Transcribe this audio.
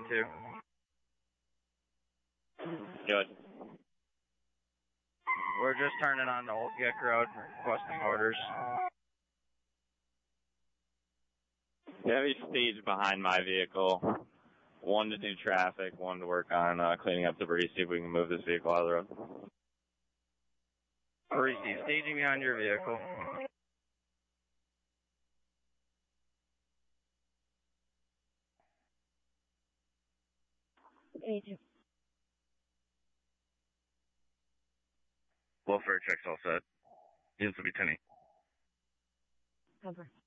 2. Good. We're just turning on the Old Gick Road, requesting orders. Heavy stage behind my vehicle. 1 to do traffic, 1 to work on cleaning up debris, see if we can move this vehicle out of the road. Receive staging behind your vehicle. Agent. Welfare check's all set. Units will be 10-8. Cover.